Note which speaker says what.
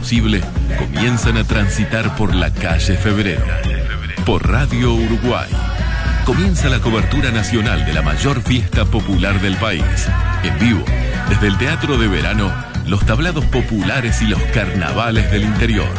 Speaker 1: posible, comienzan a transitar por la calle Febrero. Por Radio Uruguay. Comienza la cobertura nacional de la mayor fiesta popular del país. En vivo, desde el Teatro de Verano, los tablados populares y los carnavales del interior.